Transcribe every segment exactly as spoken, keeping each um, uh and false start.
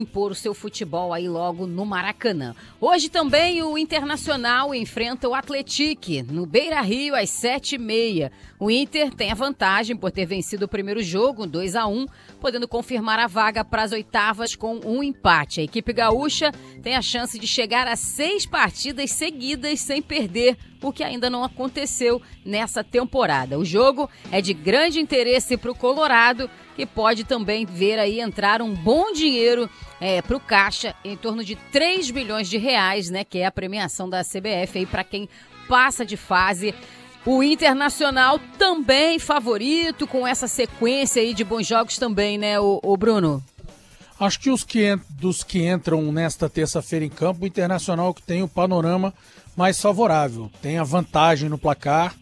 impor o seu futebol aí logo no Maracanã. Hoje também o Internacional enfrenta o Atlético no Beira-Rio às sete e meia. O Inter tem a vantagem por ter vencido o primeiro jogo, dois a um, podendo confirmar a vaga para as oitavas com um empate. A equipe gaúcha tem a chance de chegar a seis partidas seguidas sem perder, o que ainda não aconteceu nessa temporada. O jogo é de grande interesse para o Colorado, que pode também ver aí entrar um bom dinheiro é, para o caixa, em torno de três bilhões de reais, né, que é a premiação da C B F aí para quem passa de fase. O Internacional também favorito, com essa sequência aí de bons jogos também, né, o, o Bruno? Acho que os que, dos que entram nesta terça-feira em campo, o Internacional que tem o panorama mais favorável, tem a vantagem no placar,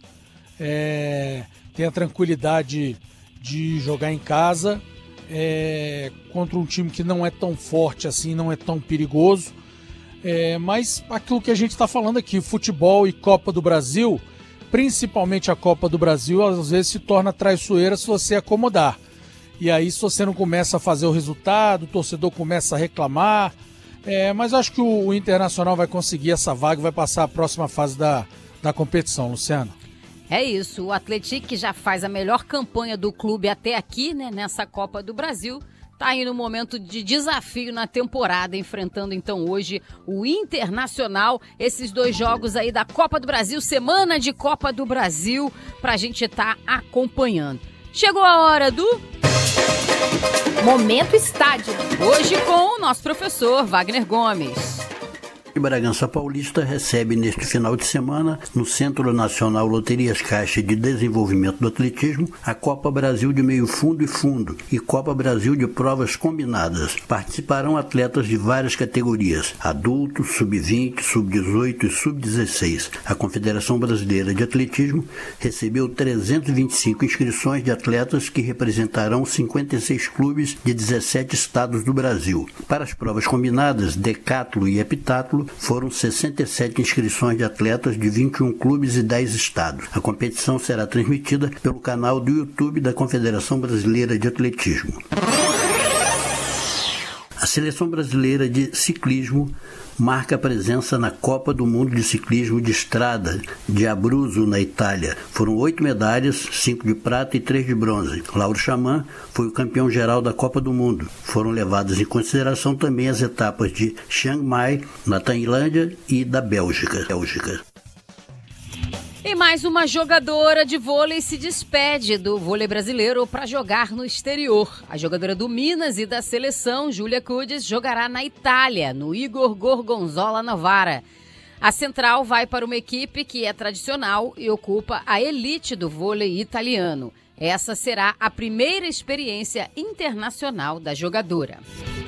é, tem a tranquilidade de jogar em casa, é, contra um time que não é tão forte assim, não é tão perigoso, é, mas aquilo que a gente está falando aqui, futebol e Copa do Brasil, principalmente a Copa do Brasil, às vezes se torna traiçoeira se você acomodar. E aí, se você não começa a fazer o resultado, o torcedor começa a reclamar. É, mas acho que o, o Internacional vai conseguir essa vaga e vai passar a próxima fase da, da competição, Luciano. É isso, o Atlético, que já faz a melhor campanha do clube até aqui, né, nessa Copa do Brasil, está aí no momento de desafio na temporada, enfrentando então hoje o Internacional. Esses dois jogos aí da Copa do Brasil, semana de Copa do Brasil, para a gente estar tá acompanhando. Chegou a hora do Momento Estádio. Hoje com o nosso professor Wagner Gomes. Bragança Paulista recebe neste final de semana, no Centro Nacional Loterias Caixa de Desenvolvimento do Atletismo, a Copa Brasil de Meio Fundo e Fundo e Copa Brasil de Provas Combinadas. Participarão atletas de várias categorias, adultos, sub vinte, sub dezoito e sub dezesseis. A Confederação Brasileira de Atletismo recebeu trezentas e vinte e cinco inscrições de atletas que representarão cinquenta e seis clubes de dezessete estados do Brasil. Para as provas combinadas, decátulo e heptátulo, foram sessenta e sete inscrições de atletas de vinte e um clubes e dez estados. A competição será transmitida pelo canal do YouTube da Confederação Brasileira de Atletismo. A Seleção Brasileira de Ciclismo marca a presença na Copa do Mundo de Ciclismo de Estrada de Abruzzo, na Itália. Foram oito medalhas, cinco de prata e três de bronze. Lauro Chaman foi o campeão geral da Copa do Mundo. Foram levadas em consideração também as etapas de Chiang Mai, na Tailândia, e da Bélgica. Bélgica. E mais uma jogadora de vôlei se despede do vôlei brasileiro para jogar no exterior. A jogadora do Minas e da seleção, Júlia Cudes, jogará na Itália, no Igor Gorgonzola Novara. A central vai para uma equipe que é tradicional e ocupa a elite do vôlei italiano. Essa será a primeira experiência internacional da jogadora.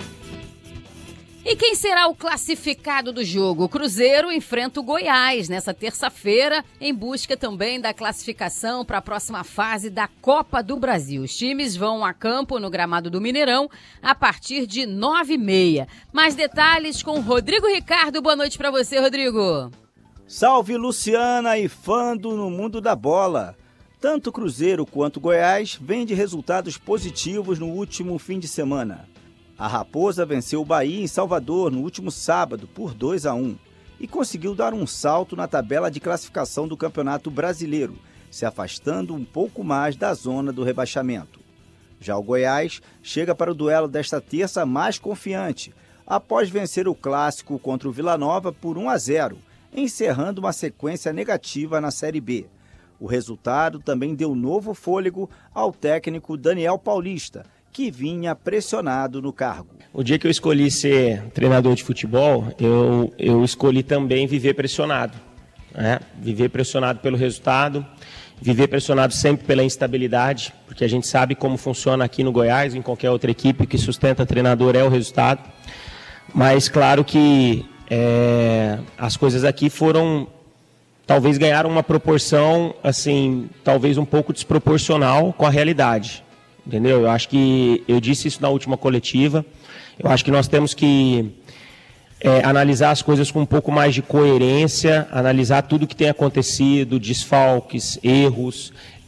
E quem será o classificado do jogo? O Cruzeiro enfrenta o Goiás nessa terça-feira, em busca também da classificação para a próxima fase da Copa do Brasil. Os times vão a campo no gramado do Mineirão a partir de nove e meia. Mais detalhes com Rodrigo Ricardo. Boa noite para você, Rodrigo. Salve, Luciana e Fando no mundo da bola. Tanto Cruzeiro quanto Goiás vêm de resultados positivos no último fim de semana. A Raposa venceu o Bahia em Salvador no último sábado por dois a um e conseguiu dar um salto na tabela de classificação do Campeonato Brasileiro, se afastando um pouco mais da zona do rebaixamento. Já o Goiás chega para o duelo desta terça mais confiante, após vencer o clássico contra o Vila Nova por um a zero, encerrando uma sequência negativa na Série B. O resultado também deu novo fôlego ao técnico Daniel Paulista, que vinha pressionado no cargo. O dia que eu escolhi ser treinador de futebol, eu, eu escolhi também viver pressionado. Né? Viver pressionado pelo resultado, viver pressionado sempre pela instabilidade, porque a gente sabe como funciona aqui no Goiás, em qualquer outra equipe que sustenta treinador é o resultado. Mas claro que é, as coisas aqui foram, talvez ganharam uma proporção, assim, talvez um pouco desproporcional com a realidade. Entendeu? Eu acho que, eu disse isso na última coletiva, eu acho que nós temos que é, analisar as coisas com um pouco mais de coerência, analisar tudo que tem acontecido, desfalques, erros,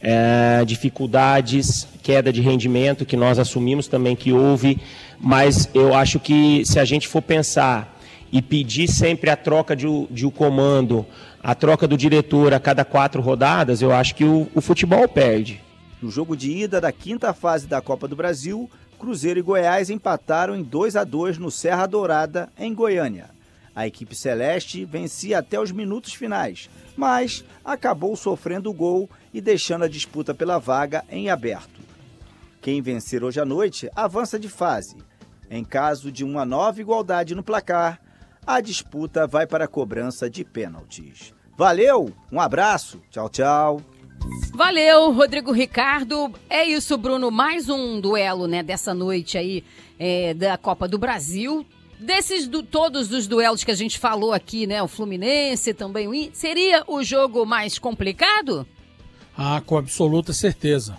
é, dificuldades, queda de rendimento, que nós assumimos também que houve, mas eu acho que se a gente for pensar e pedir sempre a troca de, de um comando, a troca do diretor a cada quatro rodadas, eu acho que o, o futebol perde. No jogo de ida da quinta fase da Copa do Brasil, Cruzeiro e Goiás empataram em dois a dois no Serra Dourada, em Goiânia. A equipe celeste vencia até os minutos finais, mas acabou sofrendo o gol e deixando a disputa pela vaga em aberto. Quem vencer hoje à noite avança de fase. Em caso de uma nova igualdade no placar, a disputa vai para a cobrança de pênaltis. Valeu, um abraço, tchau, tchau. Valeu, Rodrigo Ricardo. É isso, Bruno, mais um duelo, né, dessa noite aí é, da Copa do Brasil. Desses do, todos os duelos que a gente falou aqui, né, o Fluminense também, o Inter, seria o jogo mais complicado? Ah, com absoluta certeza.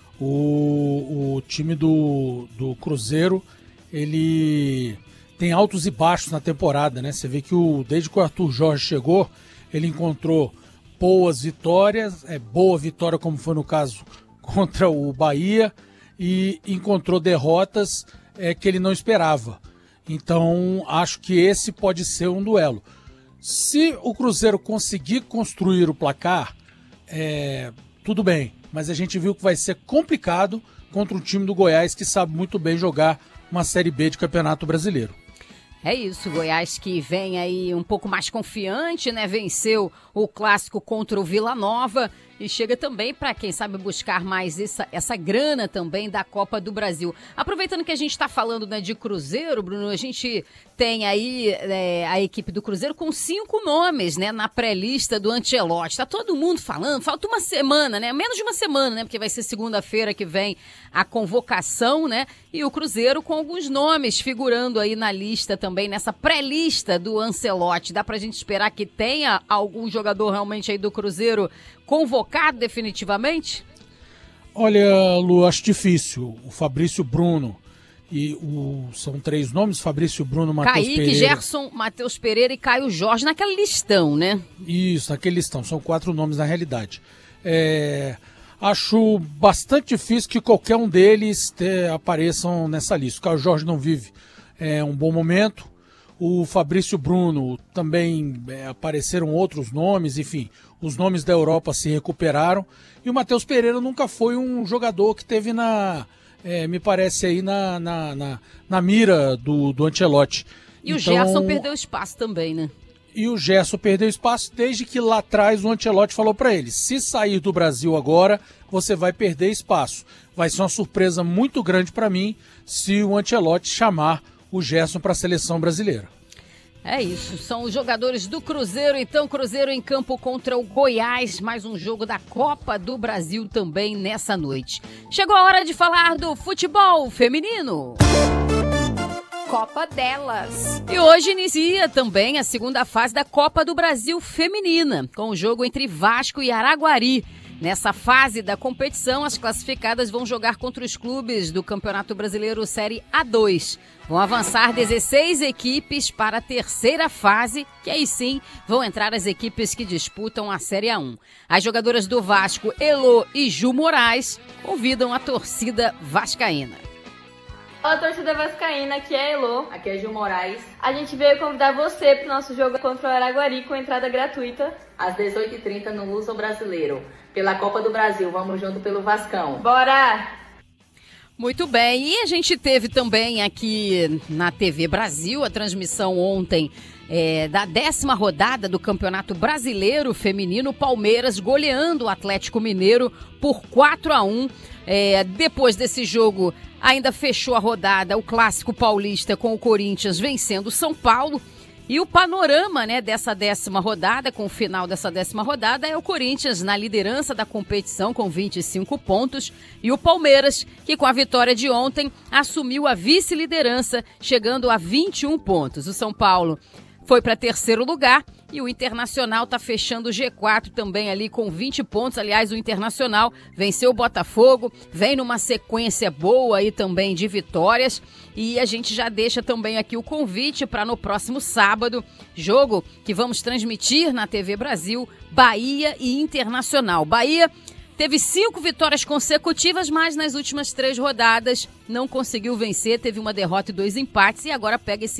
O, o time do, do Cruzeiro, ele tem altos e baixos na temporada, né? Você vê que o, desde que o Arthur Jorge chegou, ele encontrou boas vitórias, é boa vitória como foi no caso contra o Bahia, e encontrou derrotas é, que ele não esperava. Então acho que esse pode ser um duelo. Se o Cruzeiro conseguir construir o placar, é, tudo bem, mas a gente viu que vai ser complicado contra um time do Goiás que sabe muito bem jogar uma Série B de Campeonato Brasileiro. É isso, Goiás que vem aí um pouco mais confiante, né? Venceu o clássico contra o Vila Nova e chega também para, quem sabe, buscar mais essa, essa grana também da Copa do Brasil. Aproveitando que a gente está falando, né, de Cruzeiro, Bruno, a gente tem aí é, a equipe do Cruzeiro com cinco nomes, né, na pré-lista do Ancelotti. Tá todo mundo falando, falta uma semana, né? Menos de uma semana, né? Porque vai ser segunda-feira que vem a convocação, né? E o Cruzeiro com alguns nomes figurando aí na lista também, nessa pré-lista do Ancelotti. Dá pra gente esperar que tenha algum jogador realmente aí do Cruzeiro convocado definitivamente? Olha, Lu, acho difícil. O Fabrício Bruno, e o, são três nomes, Fabrício Bruno, Matheus Kaique, Pereira. Gerson, Matheus Pereira e Caio Jorge, naquele listão, né? Isso, naquele listão, são quatro nomes na realidade. É, acho bastante difícil que qualquer um deles te, apareçam nessa lista. O Caio Jorge não vive é, um bom momento. O Fabrício Bruno também é, apareceram outros nomes, enfim, os nomes da Europa se recuperaram. E o Matheus Pereira nunca foi um jogador que teve na, é, me parece aí, na, na, na, na mira do, do Ancelotti. E então, o Gerson perdeu espaço também, né? E o Gerson perdeu espaço desde que lá atrás o Ancelotti falou para ele: se sair do Brasil agora, você vai perder espaço. Vai ser uma surpresa muito grande para mim se o Ancelotti chamar o Gerson para a seleção brasileira. É isso, são os jogadores do Cruzeiro, então Cruzeiro em campo contra o Goiás, mais um jogo da Copa do Brasil também nessa noite. Chegou a hora de falar do futebol feminino. Copa delas. E hoje inicia também a segunda fase da Copa do Brasil feminina, com o jogo entre Vasco e Araguari. Nessa fase da competição, as classificadas vão jogar contra os clubes do Campeonato Brasileiro Série A dois. Vão avançar dezesseis equipes para a terceira fase, que aí sim vão entrar as equipes que disputam a Série A um. As jogadoras do Vasco, Elô e Ju Moraes, convidam a torcida vascaína. Olá, torcida vascaína, aqui é a Elô, aqui é a Ju Moraes. A gente veio convidar você para o nosso jogo contra o Araguari com entrada gratuita às dezoito e trinta no Luso Brasileiro. Pela Copa do Brasil, vamos junto pelo Vascão. Bora! Muito bem, e a gente teve também aqui na T V Brasil a transmissão ontem é, da décima rodada do Campeonato Brasileiro Feminino, Palmeiras goleando o Atlético Mineiro por quatro a um. É, depois desse jogo, ainda fechou a rodada o Clássico Paulista com o Corinthians vencendo o São Paulo. E o panorama, né, dessa décima rodada, com o final dessa décima rodada, é o Corinthians na liderança da competição com vinte e cinco pontos e o Palmeiras, que com a vitória de ontem assumiu a vice-liderança, chegando a vinte e um pontos. O São Paulo foi para terceiro lugar e o Internacional está fechando o G quatro também ali com vinte pontos. Aliás, o Internacional venceu o Botafogo, vem numa sequência boa aí também de vitórias. E a gente já deixa também aqui o convite para no próximo sábado, jogo que vamos transmitir na T V Brasil, Bahia e Internacional. Bahia Teve cinco vitórias consecutivas, mas nas últimas três rodadas não conseguiu vencer, teve uma derrota e dois empates e agora pega esse